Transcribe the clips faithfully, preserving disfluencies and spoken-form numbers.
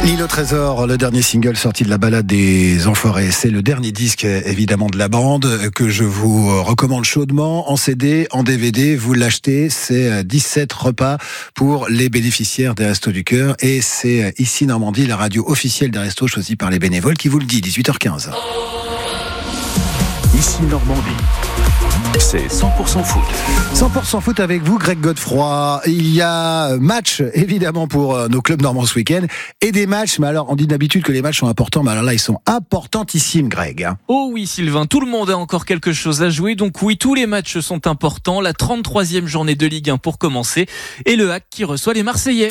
L'île au trésor, le dernier single sorti de la balade des Enfoirés. C'est le dernier disque, évidemment, de la bande que je vous recommande chaudement. En C D, en D V D, vous l'achetez. C'est dix-sept repas pour les bénéficiaires des Restos du Cœur. Et c'est ici Normandie, la radio officielle des Restos choisie par les bénévoles, qui vous le dit, dix-huit heures quinze. Ici Normandie. C'est cent pour cent foot. cent pour cent foot avec vous, Greg Godefroy. Il y a match, évidemment, pour nos clubs normands ce week-end. Et des matchs, mais alors, on dit d'habitude que les matchs sont importants, mais alors là, ils sont importantissimes, Greg. Oh oui, Sylvain, tout le monde a encore quelque chose à jouer. Donc oui, tous les matchs sont importants. La trente-troisième journée de Ligue un pour commencer. Et le H A C qui reçoit les Marseillais.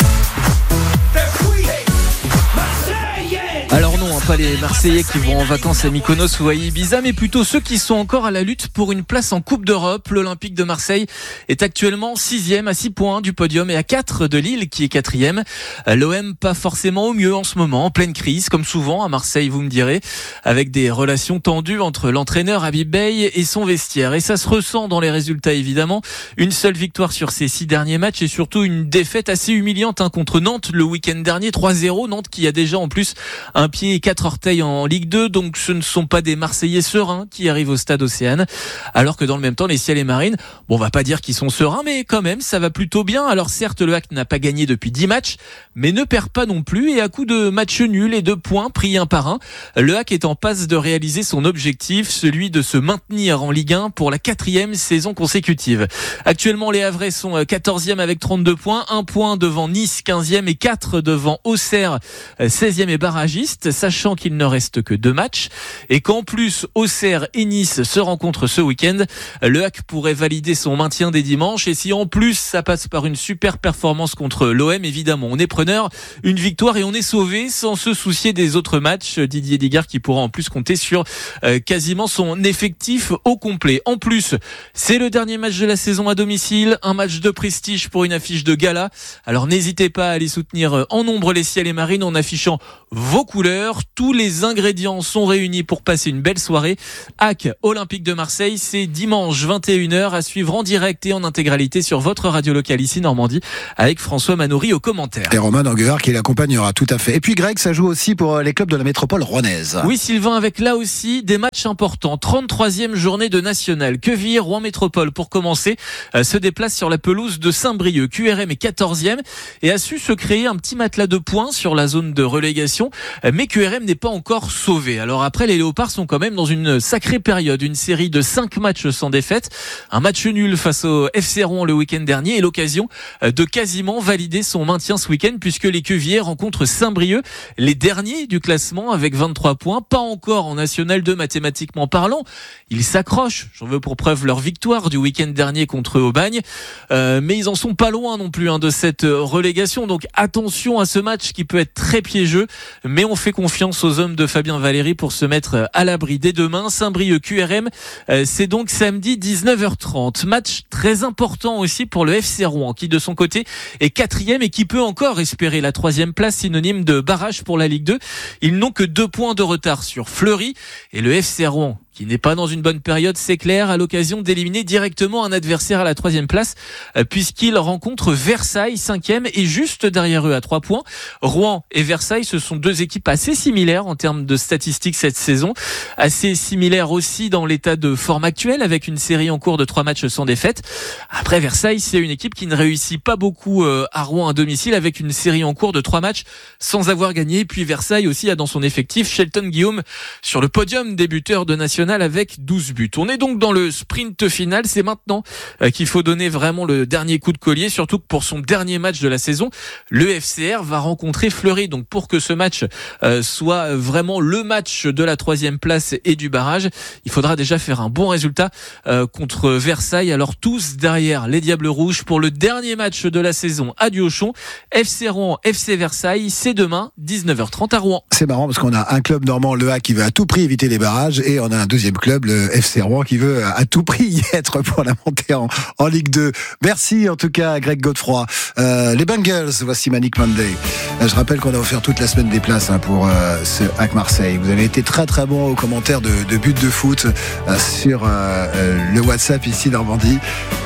Alors non, hein, pas les Marseillais qui vont en vacances à Mykonos ou à Ibiza, mais plutôt ceux qui sont encore à la lutte pour une place en Coupe d'Europe. L'Olympique de Marseille est actuellement sixième à six points du podium et à quatre de Lille qui est quatrième. L'O M pas forcément au mieux en ce moment, en pleine crise, comme souvent à Marseille, vous me direz, avec des relations tendues entre l'entraîneur Habib Beye et son vestiaire. Et ça se ressent dans les résultats évidemment. Une seule victoire sur ces six derniers matchs et surtout une défaite assez humiliante hein, contre Nantes le week-end dernier, trois zéro. Nantes qui a déjà en plus un pied et quatre orteils en Ligue deux, donc ce ne sont pas des Marseillais sereins qui arrivent au stade Océane, alors que dans le même temps, les Ciels et Marines, bon, on va pas dire qu'ils sont sereins, mais quand même, ça va plutôt bien. Alors certes, le H A C n'a pas gagné depuis dix matchs, mais ne perd pas non plus, et à coup de matchs nuls et de points pris un par un, le H A C est en passe de réaliser son objectif, celui de se maintenir en Ligue un pour la quatrième saison consécutive. Actuellement, les Havrais sont quatorzième avec trente-deux points, un point devant Nice, quinzième, et quatre devant Auxerre, seizième et barragiste, sachant qu'il ne reste que deux matchs et qu'en plus Auxerre et Nice se rencontrent ce week-end, le H A C pourrait valider son maintien dès dimanche, et si en plus ça passe par une super performance contre l'O M, évidemment on est preneur, une victoire et on est sauvé sans se soucier des autres matchs. Didier Digard qui pourra en plus compter sur euh, quasiment son effectif au complet. En plus, c'est le dernier match de la saison à domicile, un match de prestige pour une affiche de gala, alors n'hésitez pas à aller soutenir en nombre les Ciels et Marines en affichant vos couleurs. Tous les ingrédients sont réunis pour passer une belle soirée. H A C Olympique de Marseille, c'est dimanche vingt et une heures à suivre en direct et en intégralité sur votre radio locale ici Normandie, avec François Manoury aux commentaires. Et Romain Danguard qui l'accompagnera, tout à fait. Et puis Greg, ça joue aussi pour les clubs de la métropole rouennaise. Oui Sylvain, avec là aussi des matchs importants. trente-troisième journée de nationale. Quevilly, Rouen Métropole pour commencer, euh, se déplace sur la pelouse de Saint-Brieuc. Q R M est quatorzième et a su se créer un petit matelas de points sur la zone de relégation, euh, mais Q R M n'est pas encore sauvé. Alors après, les Léopards sont quand même dans une sacrée période, une série de cinq matchs sans défaite, un match nul face au F C Rouen le week-end dernier et l'occasion de quasiment valider son maintien ce week-end puisque les Quevillers rencontrent Saint-Brieuc, les derniers du classement avec vingt-trois points, pas encore en National deux mathématiquement parlant. Ils s'accrochent, j'en veux pour preuve leur victoire du week-end dernier contre Aubagne, euh, mais ils en sont pas loin non plus hein, de cette relégation, donc attention à ce match qui peut être très piégeux, mais on fait confiance aux hommes de Fabien Valéry pour se mettre à l'abri dès demain. Saint-Brieuc Q R M, euh, c'est donc samedi dix-neuf heures trente. Match très important aussi pour le F C Rouen qui de son côté est quatrième et qui peut encore espérer la troisième place, synonyme de barrage pour la Ligue deux. Ils n'ont que deux points de retard sur Fleury et le F C Rouen, qui n'est pas dans une bonne période, c'est clair, à l'occasion d'éliminer directement un adversaire à la troisième place, puisqu'il rencontre Versailles, cinquième, et juste derrière eux à trois points. Rouen et Versailles, ce sont deux équipes assez similaires en termes de statistiques cette saison, assez similaires aussi dans l'état de forme actuel, avec une série en cours de trois matchs sans défaite. Après, Versailles, c'est une équipe qui ne réussit pas beaucoup à Rouen à domicile, avec une série en cours de trois matchs sans avoir gagné. Puis Versailles aussi a dans son effectif Shelton Guillaume sur le podium des buteurs de National avec douze buts. On est donc dans le sprint final, c'est maintenant euh, qu'il faut donner vraiment le dernier coup de collier, surtout que pour son dernier match de la saison, le F C R va rencontrer Fleury. Donc pour que ce match euh, soit vraiment le match de la troisième place et du barrage, il faudra déjà faire un bon résultat euh, contre Versailles. Alors tous derrière les Diables Rouges pour le dernier match de la saison à Duauchon. F C Rouen, F C Versailles, c'est demain dix-neuf heures trente à Rouen. C'est marrant parce qu'on a un club normand, le H A C, qui veut à tout prix éviter les barrages, et on a un deuxième club, le F C Rouen, qui veut à tout prix y être pour la montée en, en Ligue deux. Merci en tout cas Greg Godefroy. Euh, les Bengals, voici Manic Monday. Euh, je rappelle qu'on a offert toute la semaine des places hein, pour euh, ce H A C Marseille. Vous avez été très très bon aux commentaires de, de buts de foot euh, sur euh, euh, le WhatsApp ici Normandie.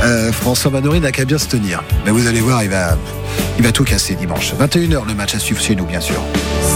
Euh, François Manori n'a qu'à bien se tenir. Mais vous allez voir, il va, il va tout casser dimanche. vingt et une heures le match à suivre chez nous, bien sûr.